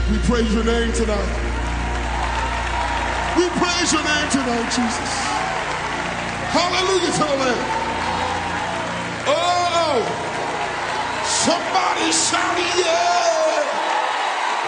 We praise your name tonight. We praise your name tonight, Jesus. Hallelujah to the Lamb. Oh, somebody shout yeah.